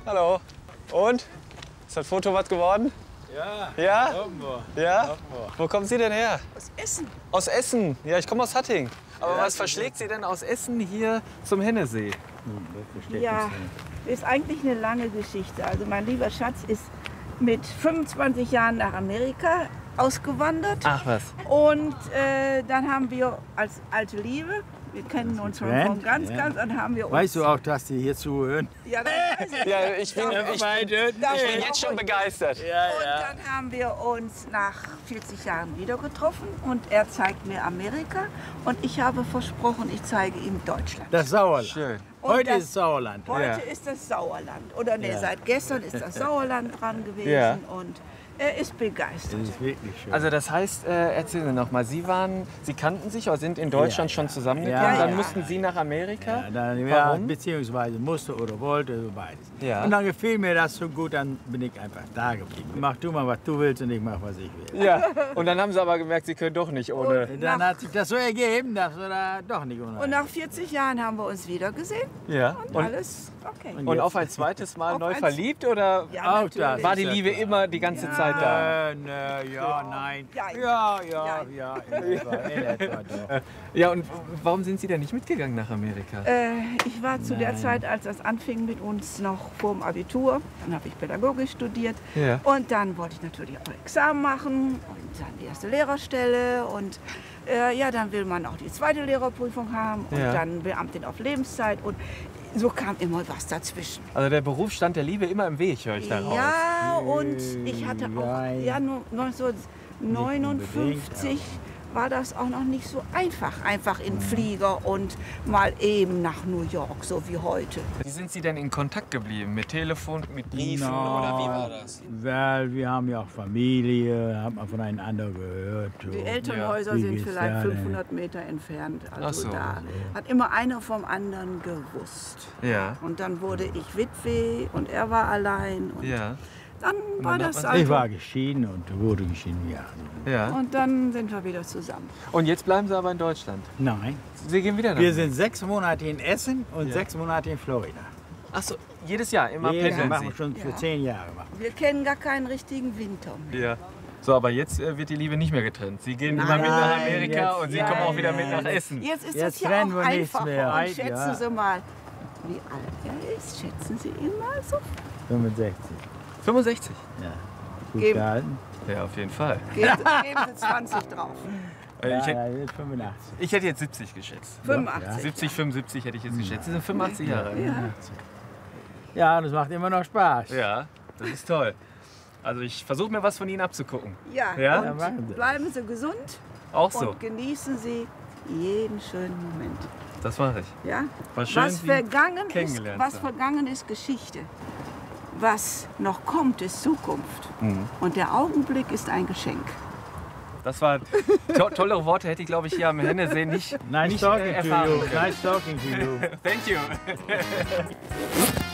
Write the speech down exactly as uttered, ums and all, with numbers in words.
Hallo. Und? Ist das Foto was geworden? Ja. Ja? Irgendwo. Ja? Irgendwo. Wo kommen Sie denn her? Aus Essen. Aus Essen. Ja, ich komme aus Hatting. Aber Ja, was verschlägt Sie denn aus Essen hier zum Hennesee? Ja, ist eigentlich eine lange Geschichte. Also mein lieber Schatz ist mit fünfundzwanzig Jahren nach Amerika ausgewandert. Ach was. Und äh, dann haben wir als alte Liebe, wir kennen uns schon von ganz, ja. ganz, dann haben wir uns... Weißt du auch, dass die hier zuhören? Ja, das weiß ich. Ja, ich bin, ich, ich bin jetzt schon begeistert. Ja, Und ja. dann haben wir uns nach vierzig Jahren wieder getroffen und er zeigt mir Amerika und ich habe versprochen, ich zeige ihm Deutschland. Das Sauerland. Schön. Und Heute das- ist Sauerland. Heute Ja. ist das Sauerland. Oder nee, Ja. seit gestern ist das Sauerland dran gewesen Ja. und er ist begeistert. Das ist wirklich schön. Also das heißt, äh, erzählen Sie noch mal, Sie waren, Sie kannten sich oder sind in Deutschland Ja, schon ja. zusammengekommen, Ja, dann ja. mussten Sie nach Amerika. ja, dann, ja, Warum? beziehungsweise musste oder wollte, so beides. Ja. Und dann gefiel mir das so gut, dann bin ich einfach da geblieben. Mach du mal, was du willst und ich mach, was ich will. Ja, und dann haben Sie aber gemerkt, Sie können doch nicht ohne... Und dann hat sich das so ergeben, dass wir da doch nicht ohne. Und nach vierzig Jahren haben wir uns wieder gesehen Ja. und, Und, alles okay. und auf ein zweites Mal Auf neu ein- verliebt oder Ja, auch natürlich. das. war die Liebe immer die ganze Zeit da? Nö, nö, ja, nein. Ja, Ja, ja, ja. ja, in etwa, in etwa doch. Ja, und warum sind Sie denn nicht mitgegangen nach Amerika? Äh, ich war zu der Nein. Zeit, als das anfing mit uns, noch vor dem Abitur. Dann habe ich Pädagogik studiert. Ja. Und dann wollte ich natürlich auch Examen machen und dann die erste Lehrerstelle. Und äh, ja, dann will man auch die zweite Lehrerprüfung haben und Ja. dann Beamtin auf Lebenszeit. Und so kam immer was dazwischen. Also der Beruf stand der Liebe immer im Weg, höre ich daraus. Ja, und ich hatte auch Nein. ja, nur neunzehnhundertneunundfünfzig war das auch noch nicht so einfach, einfach in Flieger und mal eben nach New York, so wie heute. Wie sind Sie denn in Kontakt geblieben? Mit Telefon, mit Briefen Na, oder wie war das? Weil wir haben ja auch Familie, hat man voneinander gehört. so. Die Elternhäuser Wie sind geht's vielleicht da denn? fünfhundert Meter entfernt. Also Ach so. da hat immer einer vom anderen gewusst. Ja. Und dann wurde ich Witwe und er war allein. Und Ja. dann war hat das man- Ich also. war geschieden und wurde geschieden, ja. Ja. Und dann sind wir wieder zusammen. Und jetzt bleiben Sie aber in Deutschland. Nein, Sie gehen wieder nach. wir sind sechs Monate in Essen und Ja. sechs Monate in Florida. Ach so, jedes Jahr immer Nee, das pendeln machen wir Sie. schon für Ja. zehn Jahre. Machen. Wir kennen gar keinen richtigen Winter mehr. Ja. So, aber jetzt äh, wird die Liebe nicht mehr getrennt. Sie gehen immer Nein, mit nach Amerika jetzt- und Sie ja, kommen auch wieder mit ja. nach Essen. Jetzt ist Jetzt das ja trennen auch wir nichts einfacher. mehr. Und Ein- schätzen ja. Sie mal, wie alt er ist. Schätzen Sie ihn mal so. fünfundsechzig. fünfundsechzig? Ja. Gut Geben. gehalten. Ja, auf jeden Fall. Geben Sie, geben Sie zwanzig drauf. Äh, Ja, ich, hätte, ja, jetzt fünfundachtzig. ich hätte jetzt siebzig geschätzt. fünfundachtzig. siebzig, fünfundsiebzig hätte ich jetzt geschätzt. Sie sind fünfundachtzig Jahre. Ja, das macht immer noch Spaß. Ja, das ist toll. Also ich versuche mir was von Ihnen abzugucken. Ja, Ja? Ja, und machen Sie. bleiben Sie gesund Auch so. und genießen Sie jeden schönen Moment. Das mache ich. Ja? War schön, was, Sie vergangen ist, kennengelernt was zu haben. vergangen ist Geschichte. Was noch kommt, ist Zukunft. Mhm. Und der Augenblick ist ein Geschenk. Das war to tollere Worte hätte ich, glaube ich, hier am Hennesee nicht, Nice nicht talking äh, to erfahren you. können. Nice talking to you. Thank you.